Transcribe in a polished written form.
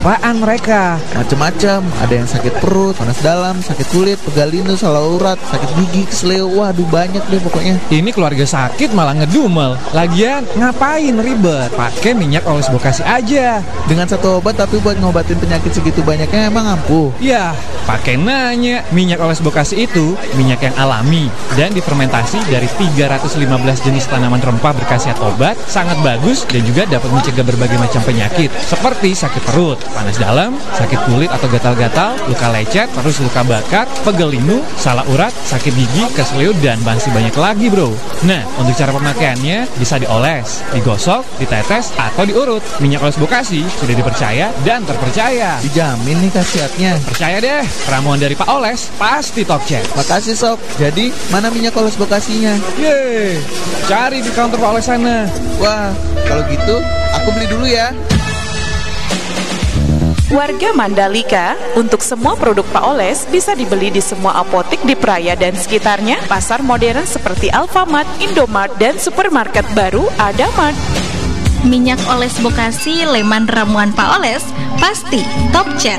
Apaan mereka? Macem-macem, ada yang sakit perut, panas dalam, sakit kulit, pegal linu, salah urat, sakit gigi, keseleo, waduh banyak deh pokoknya. Ini keluarga sakit malah ngedumel. Lagian ngapain ribet? Pakai minyak oles bokasi aja. Dengan satu obat tapi buat ngobatin penyakit segitu banyaknya emang ampuh? Yah, pakai nanya. Minyak oles bokasi itu minyak yang alami dan difermentasi dari 315 jenis tanaman rempah berkhasiat obat, sangat bagus dan juga dapat mencegah berbagai macam penyakit seperti sakit perut, panas dalam, sakit kulit atau gatal-gatal, luka lecet, terus luka bakar, pegal linu, salah urat, sakit gigi, keseleo, dan masih banyak lagi bro. Nah, untuk cara pemakaiannya bisa dioles, digosok, ditetes, atau diurut. Minyak oles bokasi sudah dipercaya dan terpercaya. Dijamin nih khasiatnya. Percaya deh, ramuan dari Pak Oles pasti top check. Makasih sob. Jadi, mana minyak oles bokasinya? Yeay, cari di counter Pak Oles sana. Wah, kalau gitu aku beli dulu ya. Warga Mandalika, untuk semua produk Pak Oles bisa dibeli di semua apotek di Praia dan sekitarnya, pasar modern seperti Alfamart, Indomart, dan supermarket baru Adamart. Minyak oles bokasi Leman ramuan Pak Oles pasti top chair.